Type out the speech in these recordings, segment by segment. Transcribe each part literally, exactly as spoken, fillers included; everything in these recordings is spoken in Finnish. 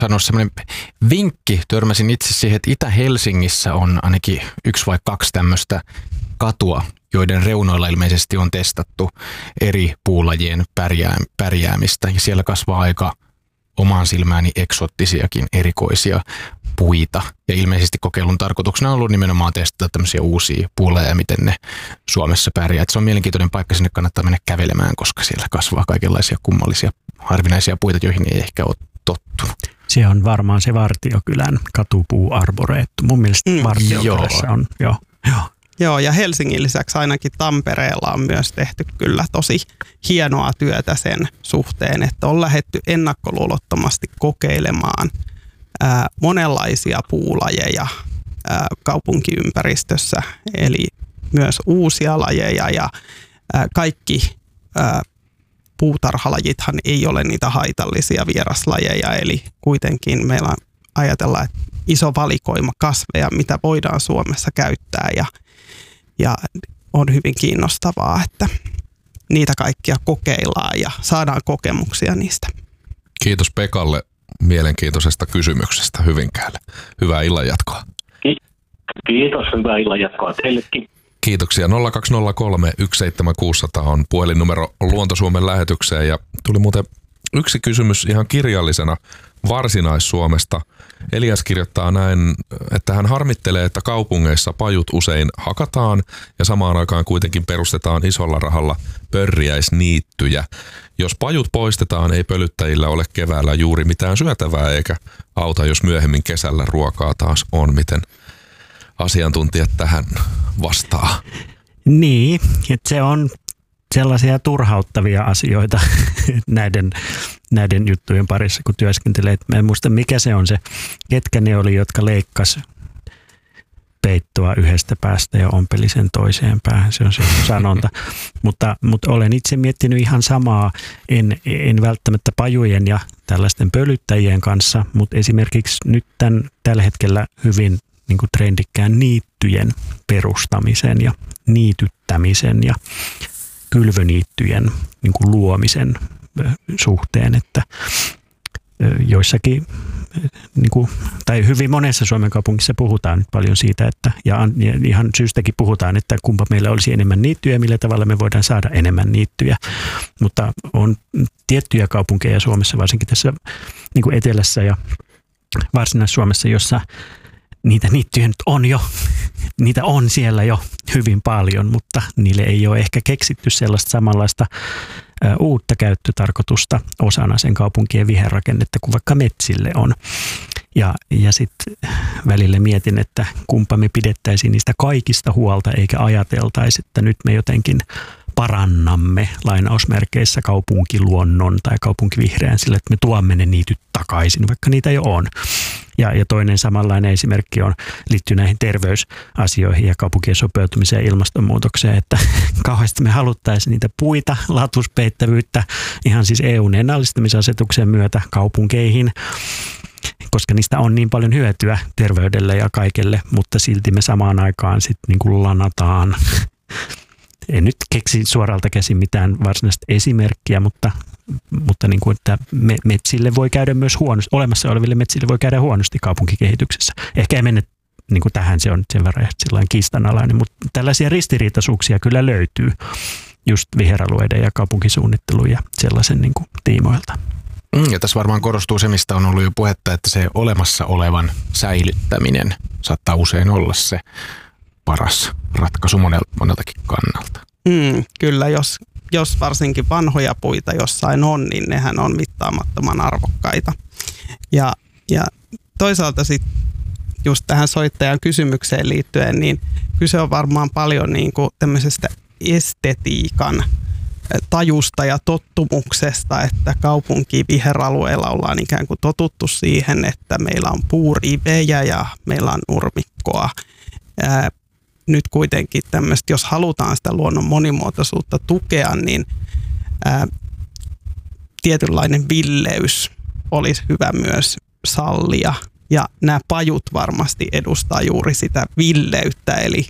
sanoa semmoinen vinkki. Törmäsin itse siihen, että Itä-Helsingissä on ainakin yksi vai kaksi tämmöistä katua, joiden reunoilla ilmeisesti on testattu eri puulajien pärjää, pärjäämistä. Ja siellä kasvaa aika omaan silmääni eksoottisiakin erikoisia puita. Ja ilmeisesti kokeilun tarkoituksena on ollut nimenomaan testata tämmöisiä uusia puulajeja, miten ne Suomessa pärjää. Et se on mielenkiintoinen paikka, sinne kannattaa mennä kävelemään, koska siellä kasvaa kaikenlaisia kummallisia, harvinaisia puita, joihin ei ehkä ole tottunut. Se on varmaan se Vartiokylän katupuu arboreettu. Mun mielestä mm, Vartiokylässä on, joo. joo. Joo, ja Helsingin lisäksi ainakin Tampereella on myös tehty kyllä tosi hienoa työtä sen suhteen, että on lähdetty ennakkoluulottomasti kokeilemaan ää, monenlaisia puulajeja ää, kaupunkiympäristössä, eli myös uusia lajeja ja ää, kaikki ää, puutarhalajithan ei ole niitä haitallisia vieraslajeja, eli kuitenkin meillä ajatellaan, että iso valikoima kasveja, mitä voidaan Suomessa käyttää ja Ja on hyvin kiinnostavaa, että niitä kaikkia kokeillaan ja saadaan kokemuksia niistä. Kiitos Pekalle mielenkiintoisesta kysymyksestä Hyvinkäälle. Hyvää illanjatkoa. Kiitos, hyvää illanjatkoa teillekin. Kiitoksia. nolla kaksi nolla kolme yksi seitsemän kuusi nolla nolla on puhelinnumero Luonto-Suomen lähetykseen ja tuli muuten yksi kysymys ihan kirjallisena Varsinais-Suomesta. Elias kirjoittaa näin, että hän harmittelee, että kaupungeissa pajut usein hakataan ja samaan aikaan kuitenkin perustetaan isolla rahalla pörriäisniittyjä. Jos pajut poistetaan, ei pölyttäjillä ole keväällä juuri mitään syötävää eikä auta, jos myöhemmin kesällä ruokaa taas on. Miten asiantuntijat tähän vastaa? Niin, että se on sellaisia turhauttavia asioita näiden, näiden juttujen parissa, kun työskentelee. Mä en muista, mikä se on se, ketkä ne oli, jotka leikkas peittoa yhdestä päästä ja ompeli sen toiseen päähän. Se on se sanonta. mutta, mutta olen itse miettinyt ihan samaa, en, en välttämättä pajujen ja tällaisten pölyttäjien kanssa, mutta esimerkiksi nyt tämän, tällä hetkellä hyvin niin kuin trendikkään niittyjen perustamisen ja niityttämisen ja kylvöniittyjen niin kuin luomisen suhteen, että joissakin, niin kuin, tai hyvin monessa Suomen kaupungissa puhutaan nyt paljon siitä, että, ja ihan syystäkin puhutaan, että kumpa meillä olisi enemmän niittyjä, millä tavalla me voidaan saada enemmän niittyjä, mutta on tiettyjä kaupunkeja Suomessa, varsinkin tässä niin kuin etelässä ja Varsinais-Suomessa, jossa niitä niittyjä nyt on jo, niitä on siellä jo hyvin paljon, mutta niille ei ole ehkä keksitty sellaista samanlaista ä, uutta käyttötarkoitusta osana sen kaupunkien viherrakennetta kuin vaikka metsille on. Ja, ja sitten välillä mietin, että kumpa me pidettäisiin niistä kaikista huolta eikä ajateltaisi, että nyt me jotenkin parannamme lainausmerkeissä kaupunkiluonnon tai kaupunkivihreän sillä, että me tuomme ne niityt takaisin, vaikka niitä jo on. Ja, ja toinen samanlainen esimerkki on, liittyy näihin terveysasioihin ja kaupunkien sopeutumiseen ja ilmastonmuutokseen, että kauheasti me haluttaisiin niitä puita, latuspeittävyyttä ihan siis E U:n ennallistamisasetuksen myötä kaupunkeihin, koska niistä on niin paljon hyötyä terveydelle ja kaikelle, mutta silti me samaan aikaan sitten niin kuin lanataan. En nyt keksi suoralta käsin mitään varsinaista esimerkkiä, mutta, mutta niin kuin, että metsille voi käydä myös huonosti, olemassa oleville metsille voi käydä huonosti kaupunkikehityksessä. Ehkä ei mennä niin kuin tähän, se on sen verran sellainen kiistanalainen, mutta tällaisia ristiriitaisuuksia kyllä löytyy just viheralueiden ja kaupunkisuunnittelun ja sellaisen niin kuin tiimoilta. Ja tässä varmaan korostuu se, mistä on ollut jo puhetta, että se olemassa olevan säilyttäminen saattaa usein olla se paras ratkaisu moneltakin kannalta. Mm, kyllä, jos, jos varsinkin vanhoja puita jossain on, niin nehän on mittaamattoman arvokkaita. Ja, ja toisaalta sitten just tähän soittajan kysymykseen liittyen, niin kyse on varmaan paljon niin kuin tämmöisestä estetiikan tajusta ja tottumuksesta, että kaupunki viheralueella ollaan ikään kuin totuttu siihen, että meillä on puurivejä ja meillä on nurmikkoa. Ää, nyt kuitenkin tämmöistä, jos halutaan sitä luonnon monimuotoisuutta tukea, niin ää, tietynlainen villeys olisi hyvä myös sallia. Ja nämä pajut varmasti edustaa juuri sitä villeyttä, eli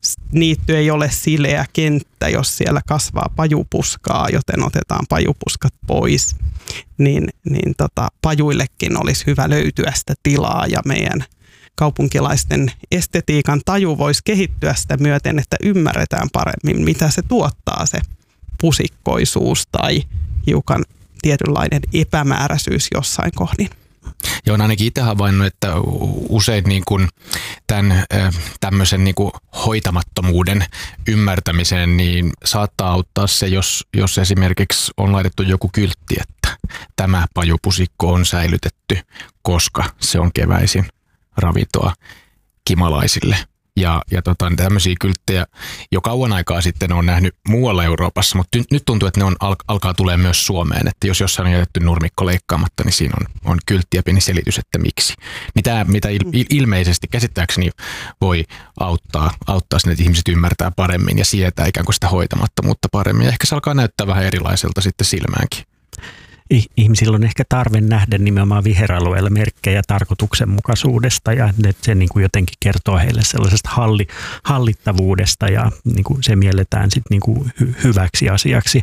niitty ei ole sileä kenttä, jos siellä kasvaa pajupuskaa, joten otetaan pajupuskat pois, niin, niin tota, pajuillekin olisi hyvä löytyä sitä tilaa ja meidän kaupunkilaisten estetiikan taju voisi kehittyä sitä myöten, että ymmärretään paremmin, mitä se tuottaa se pusikkoisuus tai hiukan tietynlainen epämääräisyys jossain kohdin. Ja on ainakin itse havainnut, että usein niin kuin tämän tämmöisen niin kuin hoitamattomuuden ymmärtämiseen niin saattaa auttaa se, jos, jos esimerkiksi on laitettu joku kyltti, että tämä pajupusikko on säilytetty, koska se on keväisin ravintoa kimalaisille. Ja, ja tota, tämmöisiä kylttejä jo kauan aikaa sitten on nähnyt muualla Euroopassa, mutta nyt tuntuu, että ne on, alkaa tulee myös Suomeen. Että jos jossain on jätetty nurmikko leikkaamatta, niin siinä on, on kyltti ja pieni selitys, että miksi. Mitä, mitä il, ilmeisesti käsittääkseni voi auttaa, auttaa sinne, että ihmiset ymmärtää paremmin ja sietää ikään kuin sitä hoitamattomuutta paremmin. Ja ehkä se alkaa näyttää vähän erilaiselta sitten silmäänkin. Ihmisillä on ehkä tarve nähdä nimenomaan viheralueella merkkejä tarkoituksenmukaisuudesta ja se niin kuin jotenkin kertoo heille sellaisesta halli, hallittavuudesta ja niin kuin se mielletään sit niin kuin hy, hyväksi asiaksi.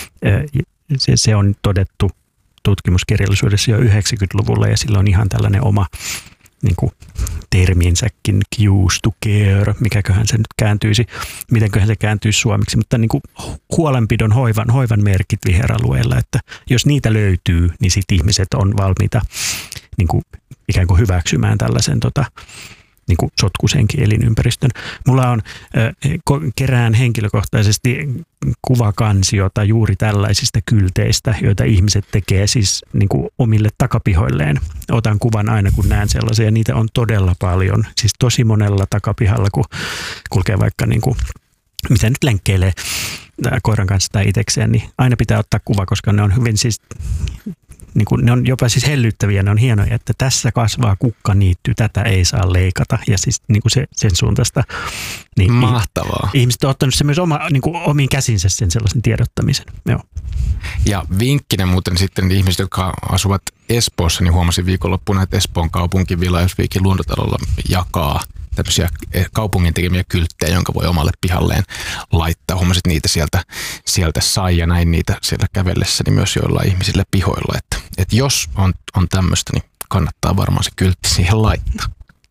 Se, se on todettu tutkimuskirjallisuudessa jo yhdeksänkymmentäluvulla ja sillä on ihan tällainen oma niin kuin terminsäkin, cues to care, mikäköhän se nyt kääntyisi, mitenköhän se kääntyisi suomeksi, mutta niin kuin huolenpidon hoivan, hoivan merkit viheralueella, että jos niitä löytyy, niin sitten ihmiset on valmiita niin kuin ikään kuin hyväksymään tällaisen tota, niin kuin sotkuisenkin elinympäristön. Mulla on äh, kerään henkilökohtaisesti kuvakansiota juuri tällaisista kylteistä, joita ihmiset tekee siis niin kuin omille takapihoilleen. Otan kuvan aina, kun näen sellaisia, ja niitä on todella paljon. Siis tosi monella takapihalla, kun kulkee vaikka, niin kuin, mitä nyt lenkkeilee koiran kanssa tai itsekseen, niin aina pitää ottaa kuva, koska ne on hyvin siis... Niin kuin ne on jopa siis hellyttäviä, ne on hienoja, että tässä kasvaa kukkaniitty, tätä ei saa leikata ja siis niin kuin se, sen suuntaista. Niin mahtavaa. Ihmiset on ottanut se myös oma, niin kuin omiin käsinsä sen sellaisen tiedottamisen. Joo. Ja vinkkinä muuten sitten ihmiset, jotka asuvat Espoossa, niin huomasin viikonloppuna, että Espoon kaupunki Villajösviikin luontotalolla jakaa tämmöisiä kaupungin tekemiä kylttejä, jonka voi omalle pihalleen laittaa. Huomasin, että niitä sieltä, sieltä sai ja näin niitä siellä kävellessäni myös joillain ihmisillä pihoilla. Että, että jos on, on tämmöistä, niin kannattaa varmaan se kyltti siihen laittaa.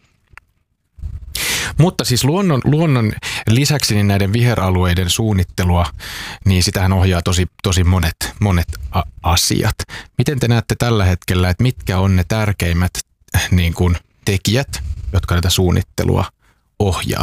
Mutta siis luonnon, luonnon lisäksi niin näiden viheralueiden suunnittelua, niin sitähän ohjaa tosi, tosi monet, monet a- asiat. Miten te näette tällä hetkellä, että mitkä on ne tärkeimmät niin kuin tekijät, jotka tätä suunnittelua ohjaa?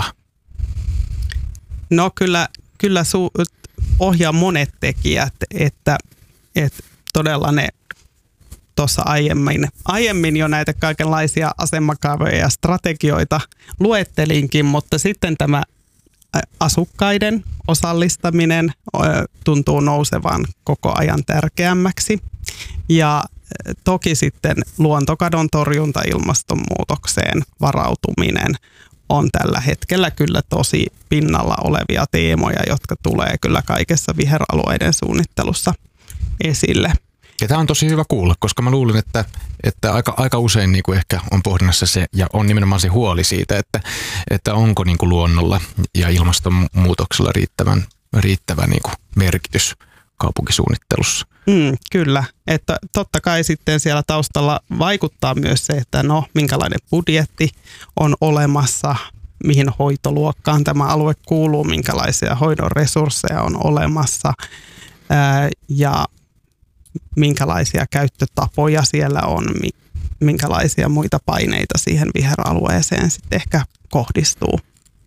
No kyllä, kyllä su- ohjaa monet tekijät, että, että todella ne tuossa aiemmin, aiemmin jo näitä kaikenlaisia asemakaavoja ja strategioita luettelinkin, mutta sitten tämä asukkaiden osallistaminen tuntuu nousevan koko ajan tärkeämmäksi. Ja toki sitten luontokadon torjunta, ilmastonmuutokseen varautuminen on tällä hetkellä kyllä tosi pinnalla olevia teemoja, jotka tulee kyllä kaikessa viheralueiden suunnittelussa esille. Ja tämä on tosi hyvä kuulla, koska mä luulin, että, että aika, aika usein niin kuin ehkä on pohdinnassa se, ja on nimenomaan se huoli siitä, että, että onko niin kuin luonnolla ja ilmastonmuutoksella riittävän, riittävä niin kuin merkitys kaupunkisuunnittelussa. Mm, kyllä, että totta kai sitten siellä taustalla vaikuttaa myös se, että no minkälainen budjetti on olemassa, mihin hoitoluokkaan tämä alue kuuluu, minkälaisia hoidon resursseja on olemassa ää, ja minkälaisia käyttötapoja siellä on, minkälaisia muita paineita siihen viheralueeseen sitten ehkä kohdistuu.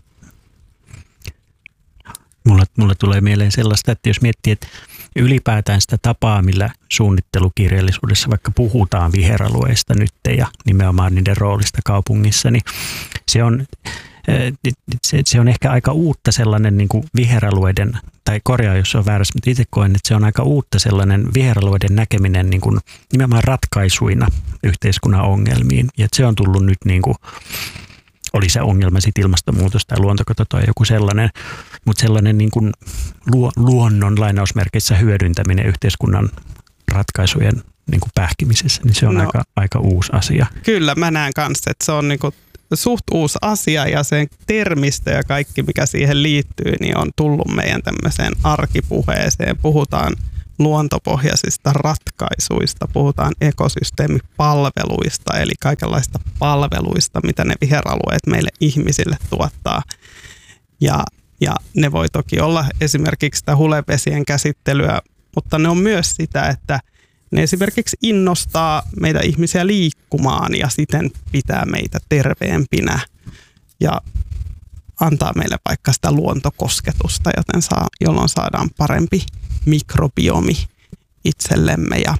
Mulle, mulle tulee mieleen sellaista, että jos miettii, että ylipäätään sitä tapaa, millä suunnittelukirjallisuudessa vaikka puhutaan viheralueista nyt ja nimenomaan niiden roolista kaupungissa, niin se on, se, se on ehkä aika uutta sellainen niin kuin viheralueiden, tai korjaa jos se on väärässä, mutta itse koen, että se on aika uutta sellainen viheralueiden näkeminen niin kuin nimenomaan ratkaisuina yhteiskunnan ongelmiin. Ja se on tullut nyt niin kuin, oli se ongelma sitten ilmastonmuutos tai luontokato tai joku sellainen, mutta sellainen niin kuin luonnon lainausmerkeissä hyödyntäminen yhteiskunnan ratkaisujen niin kuin pähkimisessä, niin se on no, aika, aika uusi asia. Kyllä, mä näen kanssa, että se on niin kuin suht uusi asia ja sen termistö ja kaikki, mikä siihen liittyy, niin on tullut meidän tämmöiseen arkipuheeseen. Puhutaan luontopohjaisista ratkaisuista, puhutaan ekosysteemipalveluista, eli kaikenlaista palveluista, mitä ne viheralueet meille ihmisille tuottaa. Ja, ja ne voi toki olla esimerkiksi sitä hulevesien käsittelyä, mutta ne on myös sitä, että ne esimerkiksi innostaa meitä ihmisiä liikkumaan ja siten pitää meitä terveempinä ja antaa meille vaikka sitä luontokosketusta, joten saa, jolloin saadaan parempi mikrobiomi itsellemme. Ja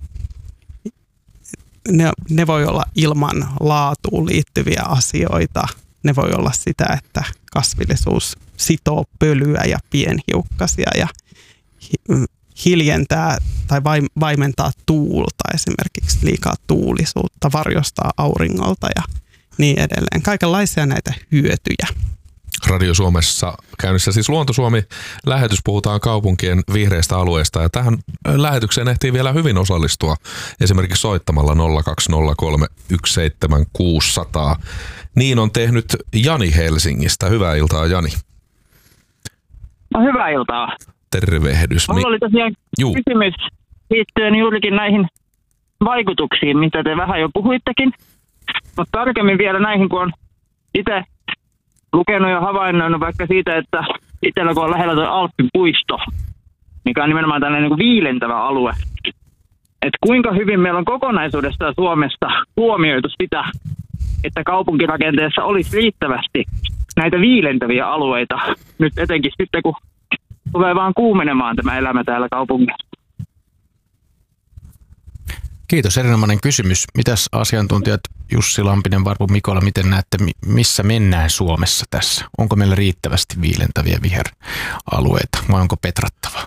ne, ne voi olla ilman laatuun liittyviä asioita. Ne voi olla sitä, että kasvillisuus sitoo pölyä ja pienhiukkasia ja hiljentää tai vaimentaa tuulta, esimerkiksi liikaa tuulisuutta, varjostaa auringolta ja niin edelleen. Kaikenlaisia näitä hyötyjä. Radio Suomessa käynnissä siis Luonto Suomi-lähetys, puhutaan kaupunkien vihreistä alueista ja tähän lähetykseen ehtii vielä hyvin osallistua esimerkiksi soittamalla nolla kaksi nolla kolme yksi seitsemän kuusi nolla nolla. Niin on tehnyt Jani Helsingistä. Hyvää iltaa, Jani. No, hyvää iltaa. Tervehdys. Mulla oli tosiaan Juu. kysymys liittyen juurikin näihin vaikutuksiin, mitä te vähän jo puhuittekin. Mutta tarkemmin vielä näihin, kun on itse lukenut ja havainnoinut vaikka siitä, että itsellä kun on lähellä tuo Alppipuisto, mikä on nimenomaan tällainen niin kuin viilentävä alue. Että kuinka hyvin meillä on kokonaisuudessaan Suomessa huomioitu sitä, että kaupunkirakenteessa olisi riittävästi näitä viilentäviä alueita, nyt etenkin sitten kun tulee vaan kuumenemaan tämä elämä täällä kaupungissa. Kiitos, erinomainen kysymys. Mitäs asiantuntijat Jussi Lampinen, Varpu Mikola, miten näette, missä mennään Suomessa tässä? Onko meillä riittävästi viilentäviä viheralueita vai onko petrattavaa?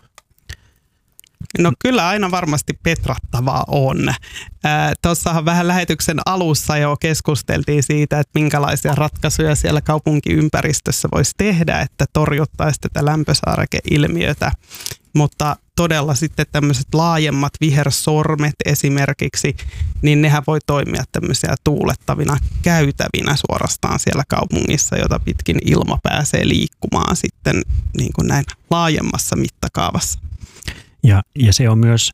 No kyllä aina varmasti petrattavaa on. Tuossahan vähän lähetyksen alussa jo keskusteltiin siitä, että minkälaisia ratkaisuja siellä kaupunkiympäristössä voisi tehdä, että torjuttaisiin tätä lämpösaarekeilmiötä. Mutta todella sitten tämmöiset laajemmat vihersormet esimerkiksi, niin nehän voi toimia tämmöisiä tuulettavina käytävinä suorastaan siellä kaupungissa, jota pitkin ilma pääsee liikkumaan sitten niin kuin näin laajemmassa mittakaavassa. Ja, ja se on myös,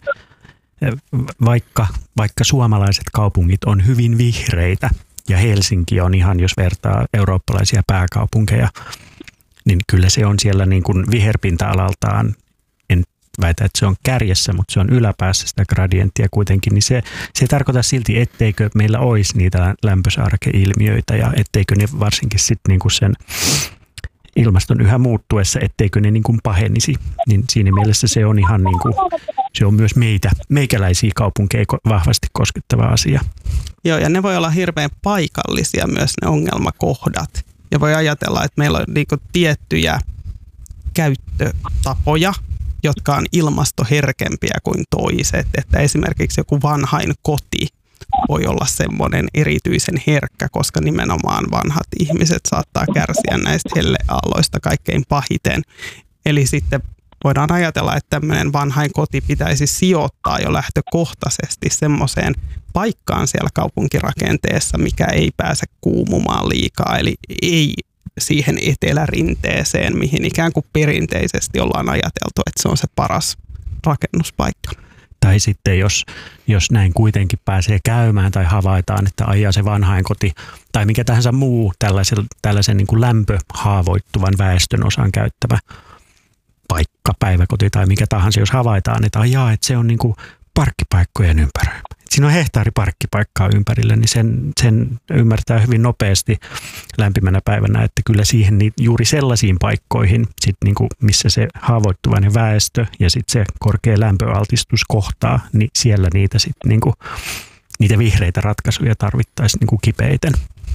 vaikka, vaikka suomalaiset kaupungit on hyvin vihreitä, ja Helsinki on ihan, jos vertaa eurooppalaisia pääkaupunkeja, niin kyllä se on siellä niin kuin viherpinta-alaltaan, en väitä, että se on kärjessä, mutta se on yläpäässä sitä gradienttia kuitenkin, niin se, se ei tarkoita silti, etteikö meillä olisi niitä lämpösaarekeilmiöitä, ja etteikö ne varsinkin sitten niin kuin sen ilmaston yhä muuttuessa, etteikö ne niin kuin pahenisi, niin siinä mielessä se on ihan niin kuin, se on myös meitä, meikäläisiä kaupunkeja vahvasti koskettava asia. Joo, ja ne voi olla hirveän paikallisia myös ne ongelmakohdat. Ja voi ajatella, että meillä on niin kuin tiettyjä käyttötapoja, jotka on ilmastoherkempiä kuin toiset. Että esimerkiksi joku vanhain koti voi olla semmoinen erityisen herkkä, koska nimenomaan vanhat ihmiset saattaa kärsiä näistä helleaalloista kaikkein pahiten. Eli sitten voidaan ajatella, että tämmöinen vanhain koti pitäisi sijoittaa jo lähtökohtaisesti semmoiseen paikkaan siellä kaupunkirakenteessa, mikä ei pääse kuumumaan liikaa, eli ei siihen etelärinteeseen, mihin ikään kuin perinteisesti ollaan ajateltu, että se on se paras rakennuspaikka. Tai sitten jos, jos näin kuitenkin pääsee käymään tai havaitaan, että ajaa se vanhainkoti tai mikä tahansa muu tällaisen, tällaisen niin kuin lämpöhaavoittuvan väestön osan käyttävä paikka, päiväkoti tai mikä tahansa, jos havaitaan, että ajaa, että se on niin kuin parkkipaikkojen ympärillä. Siinä on hehtaari parkkipaikkaa ympärillä, niin sen, sen ymmärtää hyvin nopeasti lämpimänä päivänä, että kyllä siihen juuri sellaisiin paikkoihin, sit niin kuin missä se haavoittuvainen väestö ja sitten se korkea lämpöaltistus kohtaa, niin siellä niitä, sit niin kuin, niitä vihreitä ratkaisuja tarvittaisiin niin kuin kipeiten.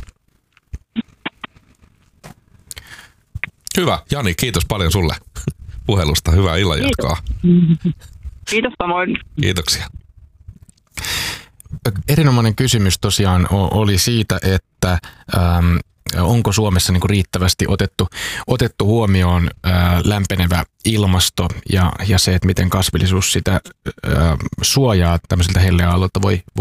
Hyvä. Jani, kiitos paljon sulle puhelusta. Hyvää illanjatkoa. Kiitos samoin. Kiitoksia. Erinomainen kysymys tosiaan oli siitä, että ähm, onko Suomessa niin kuin riittävästi otettu, otettu huomioon äh, lämpenevä ilmasto ja, ja se, että miten kasvillisuus sitä äh, suojaa tämmöisiltä helleaallolta voi, voi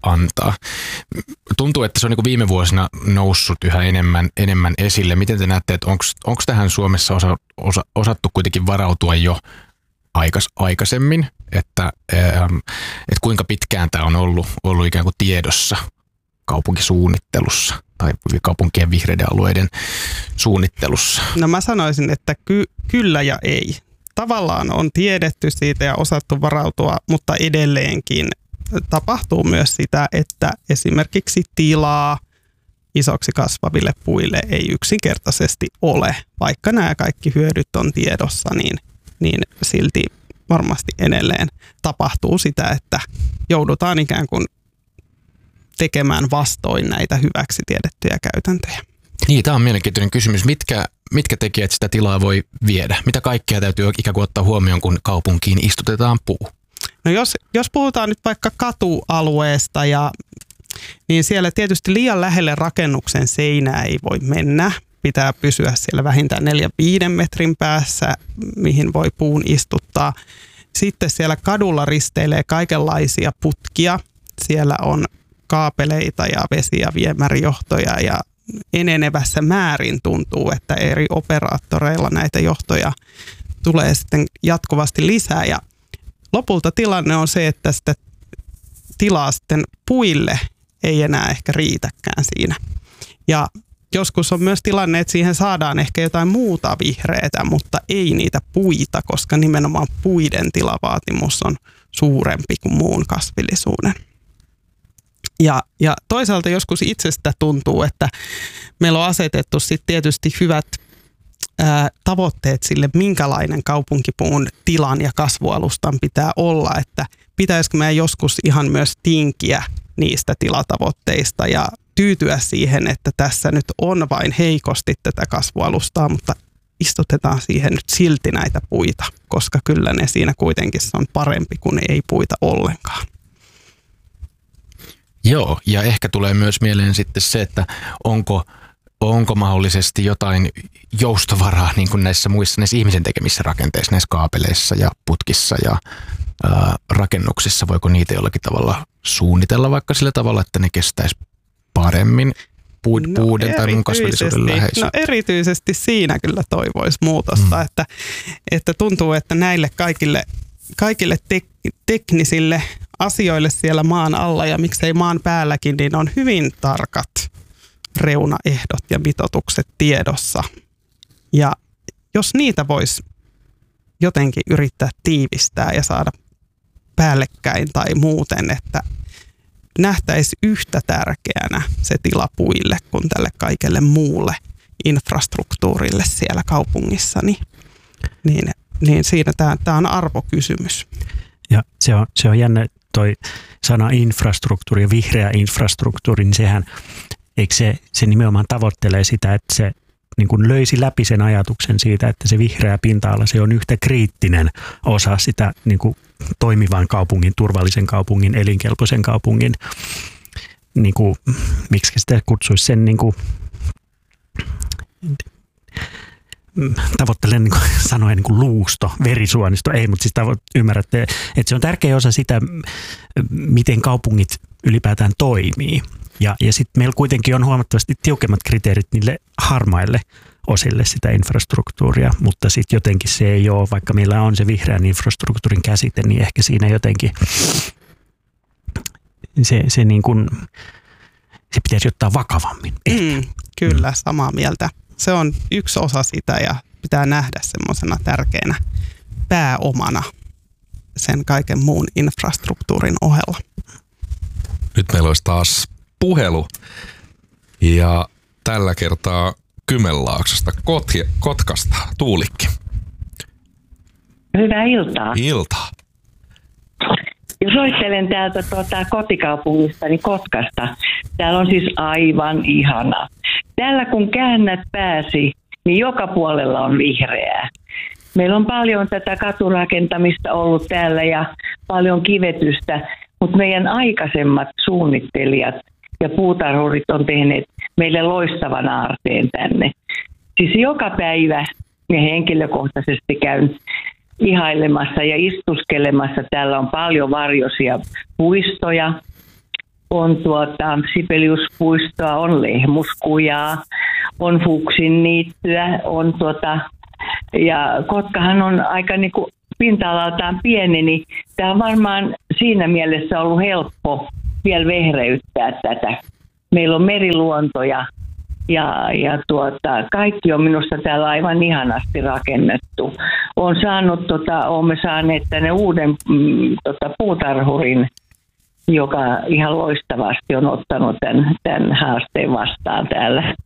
antaa. Tuntuu, että se on niin viime vuosina noussut yhä enemmän, enemmän esille. Miten te näette, että onko tähän Suomessa osa, osa, osattu kuitenkin varautua jo aikas, aikaisemmin, että, ähm, että kuinka pitkään tämä on ollut, ollut ikään kuin tiedossa kaupunkisuunnittelussa tai kaupunkien vihreiden alueiden suunnittelussa? No mä sanoisin, että ky- kyllä ja ei. Tavallaan on tiedetty siitä ja osattu varautua, mutta edelleenkin tapahtuu myös sitä, että esimerkiksi tilaa isoksi kasvaville puille ei yksinkertaisesti ole. Vaikka nämä kaikki hyödyt on tiedossa, niin, niin silti varmasti edelleen tapahtuu sitä, että joudutaan ikään kuin tekemään vastoin näitä hyväksi tiedettyjä käytäntöjä. Niin, tämä on mielenkiintoinen kysymys. Mitkä, mitkä tekijät sitä tilaa voi viedä? Mitä kaikkea täytyy ikään kuin ottaa huomioon, kun kaupunkiin istutetaan puu? No jos, jos puhutaan nyt vaikka katualueesta, ja, niin siellä tietysti liian lähelle rakennuksen seinää ei voi mennä. Pitää pysyä siellä vähintään neljän viiden metrin päässä, mihin voi puun istuttaa. Sitten siellä kadulla risteilee kaikenlaisia putkia. Siellä on kaapeleita ja vesi- ja viemärijohtoja ja enenevässä määrin tuntuu, että eri operaattoreilla näitä johtoja tulee sitten jatkuvasti lisää. Ja lopulta tilanne on se, että sitä tilaa sitten puille ei enää ehkä riitäkään siinä. Ja joskus on myös tilanne, että siihen saadaan ehkä jotain muuta vihreätä, mutta ei niitä puita, koska nimenomaan puiden tilavaatimus on suurempi kuin muun kasvillisuuden. Ja, ja toisaalta joskus itsestä tuntuu, että meillä on asetettu sitten tietysti hyvät ää, tavoitteet sille, minkälainen kaupunkipuun tilan ja kasvualustan pitää olla, että pitäisikö meidän joskus ihan myös tinkiä niistä tilatavoitteista ja tyytyä siihen, että tässä nyt on vain heikosti tätä kasvualustaa, mutta istutetaan siihen nyt silti näitä puita, koska kyllä ne siinä kuitenkin on parempi kuin ei puita ollenkaan. Joo, ja ehkä tulee myös mieleen sitten se, että onko, onko mahdollisesti jotain joustovaraa niin kuin näissä muissa näissä ihmisen tekemissä rakenteissa, näissä kaapeleissa ja putkissa ja ää, rakennuksissa. Voiko niitä jollakin tavalla suunnitella vaikka sillä tavalla, että ne kestäisi paremmin puud, no, puuden tai muun kasvillisuuden läheisyyttä? No erityisesti siinä kyllä toivoisi muutosta, mm. että, että tuntuu, että näille kaikille, kaikille tek, teknisille asioille siellä maan alla ja miksei maan päälläkin, niin on hyvin tarkat reunaehdot ja mitoitukset tiedossa. Ja jos niitä voisi jotenkin yrittää tiivistää ja saada päällekkäin tai muuten, että nähtäisi yhtä tärkeänä se tila puille kuin tälle kaikelle muulle infrastruktuurille siellä kaupungissa, niin, niin, niin siinä tämä on arvokysymys. Ja se on, se on jännä toi sana infrastruktuuri ja vihreä infrastruktuuri, niin sehän, eikö se, se nimenomaan tavoittelee sitä, että se niin kuin löisi läpi sen ajatuksen siitä, että se vihreä pinta-ala, se on yhtä kriittinen osa sitä niin kuin toimivan kaupungin, turvallisen kaupungin, elinkelpoisen kaupungin, niin kuin, miksi sitä kutsuisi sen niin kuin, tavoittelen niin kuin sanoen niin kuin luusto, verisuonisto, ei, mutta siis tavo- ymmärrätte, että se on tärkeä osa sitä, miten kaupungit ylipäätään toimii. Ja, ja sitten meillä kuitenkin on huomattavasti tiukemmat kriteerit niille harmaille osille sitä infrastruktuuria, mutta sitten jotenkin se ei ole, vaikka meillä on se vihreän infrastruktuurin käsite, niin ehkä siinä jotenkin se, se, niin kuin, se pitäisi ottaa vakavammin. Mm, kyllä, samaa mieltä. Se on yksi osa sitä ja pitää nähdä semmoisena tärkeänä pääomana sen kaiken muun infrastruktuurin ohella. Nyt meillä olisi taas puhelu ja tällä kertaa Kymenlaaksosta, Kot- Kotkasta, Tuulikki. Hyvää iltaa. Iltaa. Soittelen täältä tuota, kotikaupungistani Kotkasta. Täällä on siis aivan ihana. Täällä kun käännät pääsi, niin joka puolella on vihreää. Meillä on paljon tätä katurakentamista ollut täällä ja paljon kivetystä, mutta meidän aikaisemmat suunnittelijat ja puutarhurit on tehneet meille loistavan aarteen tänne. Siis joka päivä ja henkilökohtaisesti käyn ihailemassa ja istuskelemassa. Täällä on paljon varjoisia puistoja, on tuota, Sibeliuspuistoa, on Lehmuskujaa, on Fuksin niittyä, on tuota, ja Kotkahan on aika niin kuin pinta-alaltaan pieni, niin tämä on varmaan siinä mielessä ollut helppo vielä vehreyttää tätä. Meillä on meriluontoja ja, ja tuota, kaikki on minusta täällä aivan ihanasti rakennettu. Olen saanut, tota, olemme saaneet tänne uuden mm, tota, puutarhurin, joka ihan loistavasti on ottanut tämän, tämän haasteen vastaan täällä.